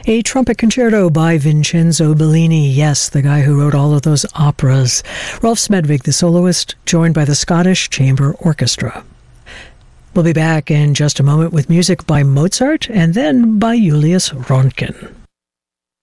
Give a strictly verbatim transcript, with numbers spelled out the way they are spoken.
A trumpet concerto by Vincenzo Bellini, yes, the guy who wrote all of those operas. Rolf Smedvig, the soloist, joined by the Scottish Chamber Orchestra. We'll be back in just a moment with music by Mozart and then by Julius Röntgen.